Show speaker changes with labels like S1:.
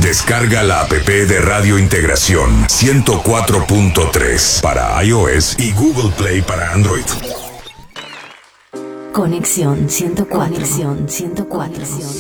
S1: Descarga la app de Radio Integración 104.3 para iOS y Google Play para Android.
S2: Conexión 104. Conexión 104.